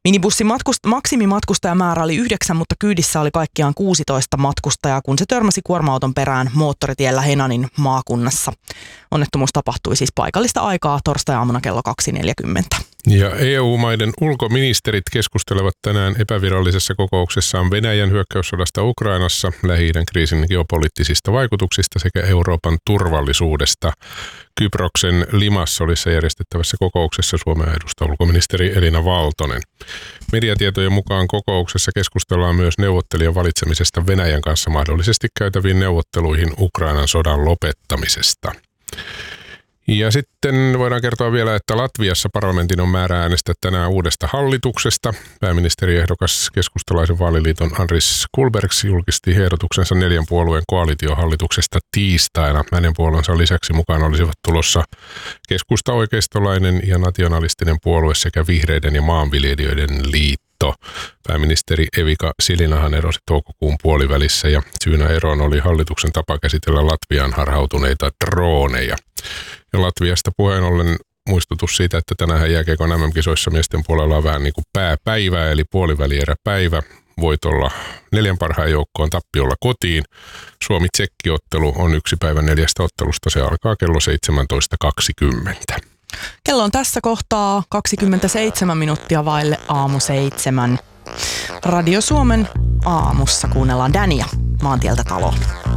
Minibussin maksimimatkustajamäärä oli 9, mutta kyydissä oli kaikkiaan 16 matkustajaa, kun se törmäsi kuorma-auton perään moottoritiellä Henanin maakunnassa. Onnettomuus tapahtui siis paikallista aikaa torstai-aamuna kello 2.40. Ja EU-maiden ulkoministerit keskustelevat tänään epävirallisessa kokouksessaan Venäjän hyökkäyssodasta Ukrainassa, Lähi-idän kriisin geopoliittisista vaikutuksista sekä Euroopan turvallisuudesta. Kyproksen Limassolissa järjestettävässä kokouksessa Suomea edustaa ulkoministeri Elina Valtonen. Mediatietojen mukaan kokouksessa keskustellaan myös neuvottelijan valitsemisesta Venäjän kanssa mahdollisesti käytäviin neuvotteluihin Ukrainan sodan lopettamisesta. Ja sitten voidaan kertoa vielä, että Latviassa parlamentin on määrä äänestää tänään uudesta hallituksesta. Pääministeriehdokas keskustalaisen vaaliliiton Andris Kulbergs julkisti ehdotuksensa 4 puolueen koalitiohallituksesta tiistaina. Hänen puolueensa lisäksi mukaan olisivat tulossa keskusta-oikeistolainen ja nationalistinen puolue sekä vihreiden ja maanviljelijöiden liitto. Pääministeri Evika Silinahan erosi toukokuun puolivälissä ja syynä eroon oli hallituksen tapa käsitellä Latviaan harhautuneita drooneja. Ja Latviasta puheen ollen muistutus siitä, että tänään jääkiekon MM-kisoissa miesten puolella on vähän niin kuin pääpäivä, eli puolivälieräpäivä. Voitolla 4 parhaan joukkoon tappiolla kotiin. Suomi-Tsekki-ottelu on yksi päivän 4 ottelusta. Se alkaa kello 17.20. Kello on tässä kohtaa 27 minuuttia vaille aamu 7. Radio Suomen aamussa kuunnellaan Dania Maantieltä taloon.